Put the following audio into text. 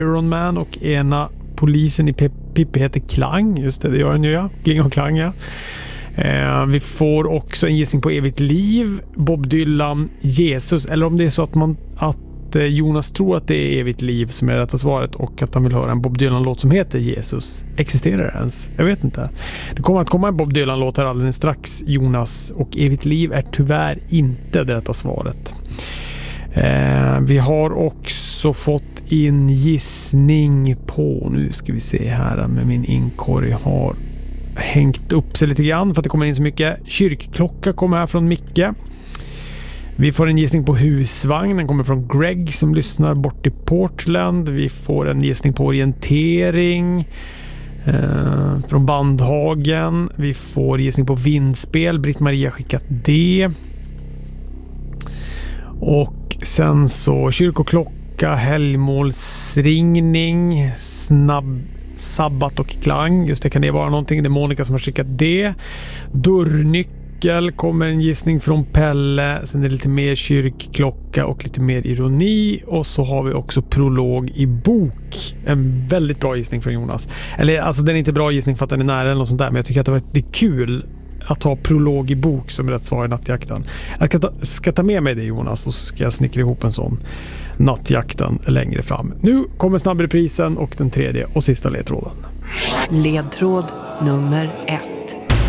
Iron Man och ena polisen i Pippi heter Klang. Just det gör den ju, ja. Kling och Klang, ja. Vi får också en gissning på evigt liv. Bob Dylan, Jesus. Eller om det är så att Jonas tror att det är evigt liv som är rätta svaret och att han vill höra en Bob Dylan-låt som heter Jesus. Existerar det ens? Jag vet inte. Det kommer att komma en Bob Dylan-låt här alldeles strax, Jonas. Och evigt liv är tyvärr inte det rätta svaret. Vi har också fått in gissning på, nu ska vi se här med min inkorg har hängt upp sig lite grann för att det kommer in så mycket. Kyrkklocka kommer här från Micke. Vi får en gissning på husvagn, den kommer från Greg som lyssnar bort i Portland. Vi får en gissning på orientering från Bandhagen. Vi får gissning på vindspel, Britt-Maria skickat det. Och sen så kyrkoklocka, helgmålsringning, sabbat och klang. Just det, kan det vara någonting? Det är Monica som har skickat det. Dörrnyckel kommer en gissning från Pelle. Sen är det lite mer kyrkklocka och lite mer ironi. Och så har vi också prolog i bok. En väldigt bra gissning från Jonas. Eller alltså den är inte bra gissning för att den är nära eller något sånt där. Men jag tycker att det är kul att ha prolog i bok som rätt svar i nattjakten. Jag ska ta med mig det, Jonas, och så ska jag snickra ihop en sån nattjakten längre fram. Nu kommer snabbreprisen och den tredje och sista ledtråden. Ledtråd nummer 1.